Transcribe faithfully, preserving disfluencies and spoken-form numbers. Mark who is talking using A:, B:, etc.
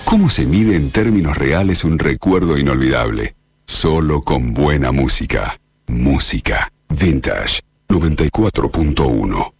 A: ¿Cómo se mide en términos reales un recuerdo inolvidable? Solo con buena música. Música. Vintage noventa y cuatro punto uno.